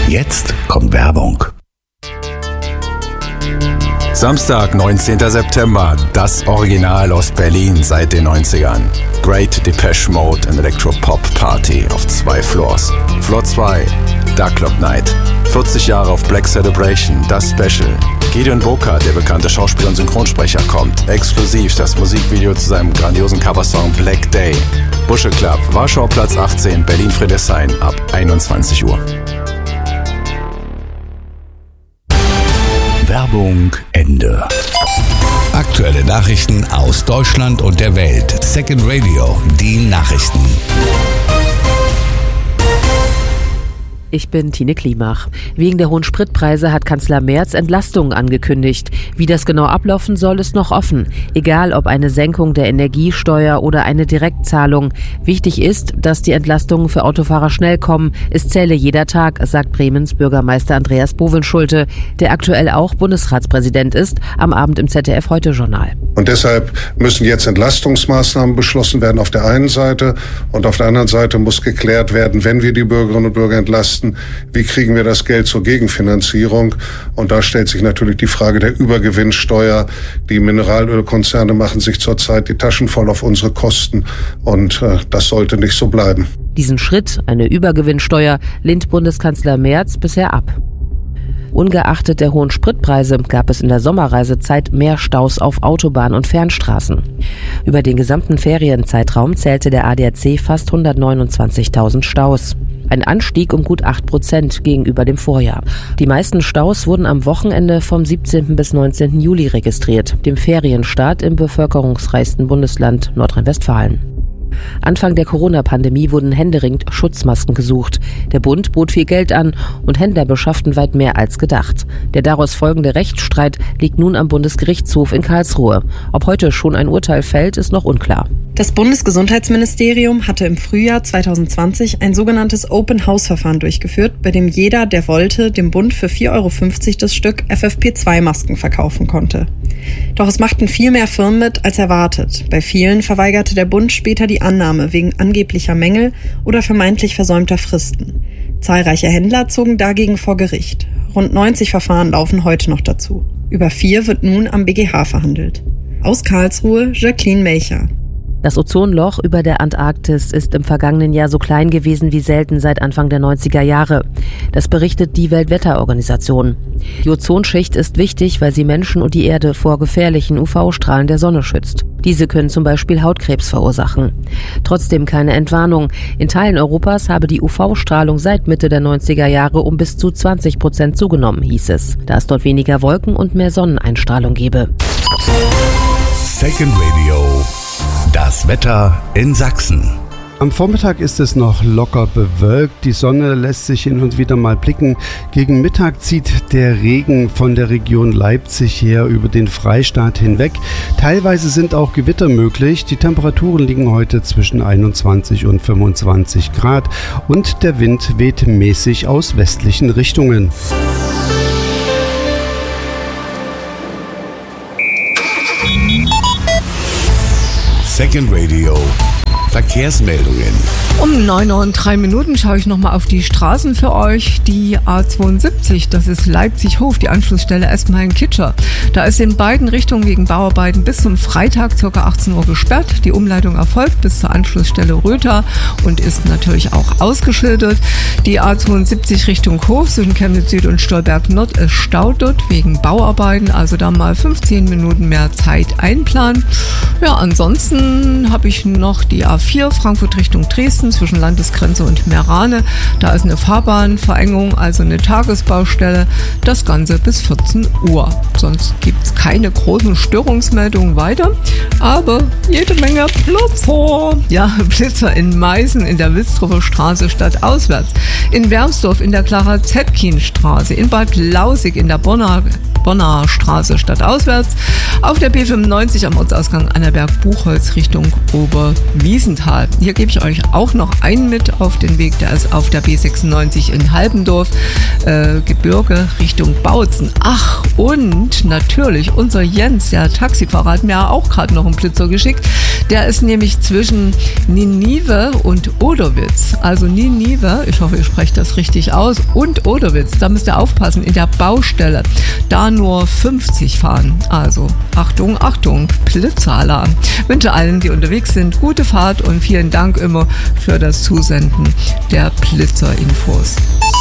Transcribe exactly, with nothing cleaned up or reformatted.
Jetzt kommt Werbung. Samstag, neunzehnten September, das Original aus Berlin seit den neunzigern. Great Depeche Mode and Electro-Pop Party auf zwei Floors. Floor zwei, Dark Club Night. vierzig Jahre auf Black Celebration, das Special. Gideon Boka, der bekannte Schauspieler und Synchronsprecher, kommt. Exklusiv das Musikvideo zu seinem grandiosen Coversong Black Day. Busche Club, Warschau Platz achtzehn, Berlin-Friedrichshain ab einundzwanzig Uhr. Werbung Ende. Aktuelle Nachrichten aus Deutschland und der Welt. Second Radio, die Nachrichten. Ich bin Tine Klimach. Wegen der hohen Spritpreise hat Kanzler Merz Entlastungen angekündigt. Wie das genau ablaufen soll, ist noch offen. Egal ob eine Senkung der Energiesteuer oder eine Direktzahlung. Wichtig ist, dass die Entlastungen für Autofahrer schnell kommen. Es zähle jeder Tag, sagt Bremens Bürgermeister Andreas Bovenschulte, der aktuell auch Bundesratspräsident ist, am Abend im Z D F-Heute-Journal. Und deshalb müssen jetzt Entlastungsmaßnahmen beschlossen werden auf der einen Seite und auf der anderen Seite muss geklärt werden, wenn wir die Bürgerinnen und Bürger entlasten, wie kriegen wir das Geld zur Gegenfinanzierung? Und da stellt sich natürlich die Frage der Übergewinnsteuer. Die Mineralölkonzerne machen sich zurzeit die Taschen voll auf unsere Kosten und äh, das sollte nicht so bleiben. Diesen Schritt, eine Übergewinnsteuer, lehnt Bundeskanzler Merz bisher ab. Ungeachtet der hohen Spritpreise gab es in der Sommerreisezeit mehr Staus auf Autobahn- und Fernstraßen. Über den gesamten Ferienzeitraum zählte der A D A C fast hundertneunundzwanzigtausend Staus. Ein Anstieg um gut acht Prozent gegenüber dem Vorjahr. Die meisten Staus wurden am Wochenende vom siebzehnten bis neunzehnten Juli registriert, dem Ferienstart im bevölkerungsreichsten Bundesland Nordrhein-Westfalen. Anfang der Corona-Pandemie wurden händeringend Schutzmasken gesucht. Der Bund bot viel Geld an und Händler beschafften weit mehr als gedacht. Der daraus folgende Rechtsstreit liegt nun am Bundesgerichtshof in Karlsruhe. Ob heute schon ein Urteil fällt, ist noch unklar. Das Bundesgesundheitsministerium hatte im Frühjahr zweitausendzwanzig ein sogenanntes Open-House-Verfahren durchgeführt, bei dem jeder, der wollte, dem Bund für vier Euro fünfzig das Stück F F P zwei Masken verkaufen konnte. Doch es machten viel mehr Firmen mit als erwartet. Bei vielen verweigerte der Bund später die Annahme wegen angeblicher Mängel oder vermeintlich versäumter Fristen. Zahlreiche Händler zogen dagegen vor Gericht. Rund neunzig Verfahren laufen heute noch dazu. Über vier wird nun am B G H verhandelt. Aus Karlsruhe, Jacqueline Melcher. Das Ozonloch über der Antarktis ist im vergangenen Jahr so klein gewesen wie selten seit Anfang der neunziger Jahre. Das berichtet die Weltwetterorganisation. Die Ozonschicht ist wichtig, weil sie Menschen und die Erde vor gefährlichen U V-Strahlen der Sonne schützt. Diese können zum Beispiel Hautkrebs verursachen. Trotzdem keine Entwarnung. In Teilen Europas habe die U V-Strahlung seit Mitte der neunziger Jahre um bis zu zwanzig Prozent zugenommen, hieß es, da es dort weniger Wolken und mehr Sonneneinstrahlung gebe. Second Radio. Das Wetter in Sachsen. Am Vormittag ist es noch locker bewölkt, die Sonne lässt sich hin und wieder mal blicken. Gegen Mittag zieht der Regen von der Region Leipzig her über den Freistaat hinweg. Teilweise sind auch Gewitter möglich. Die Temperaturen liegen heute zwischen einundzwanzig und fünfundzwanzig Grad und der Wind weht mäßig aus westlichen Richtungen. Second Radio. Verkehrsmeldungen. Um neun Uhr und drei Minuten schaue ich nochmal auf die Straßen für euch. Die A zweiundsiebzig, das ist Leipzig-Hof, die Anschlussstelle Espenhain-Kitscher. Da ist in beiden Richtungen wegen Bauarbeiten bis zum Freitag ca. achtzehn Uhr gesperrt. Die Umleitung erfolgt bis zur Anschlussstelle Röther und ist natürlich auch ausgeschildert. Die A zweiundsiebzig Richtung Hof zwischen Chemnitz Süd und Stolberg Nord ist staut dort wegen Bauarbeiten. Also da mal fünfzehn Minuten mehr Zeit einplanen. Ja, ansonsten habe ich noch die A vier Frankfurt Richtung Dresden zwischen Landesgrenze und Meerane. Da ist eine Fahrbahnverengung, also eine Tagesbaustelle. Das Ganze bis vierzehn Uhr. Sonst gibt es keine großen Störungsmeldungen weiter. Aber jede Menge Blitzer. Ja, Blitzer in Meißen in der Wilsdruffer Straße stadtauswärts. In Wermsdorf in der Clara-Zetkin-Straße. In Bad Lausig in der Bonner Bonner Straße stadtauswärts. Auf der B fünfundneunzig am Ortsausgang Annaberg-Buchholz Richtung Oberwiesenthal. Hier gebe ich euch auch noch einen mit auf den Weg, der ist auf der B sechsundneunzig in Halbendorf, äh, Gebirge Richtung Bautzen. Ach, und natürlich unser Jens, der Taxifahrer, hat mir auch gerade noch einen Blitzer geschickt. Der ist nämlich zwischen Ninive und Oderwitz. Also Ninive, ich hoffe, ihr sprecht das richtig aus, und Oderwitz. Da müsst ihr aufpassen, in der Baustelle. Da nur fünfzig fahren. Also Achtung, Achtung, Blitzalarm. Ich wünsche allen, die unterwegs sind, gute Fahrt und vielen Dank immer für das Zusenden der Blitzer-Infos.